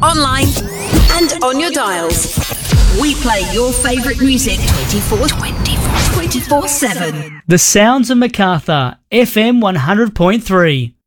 online, and on your dials. We play your favourite music 24/7. The Sounds of Macarthur, FM 100.3.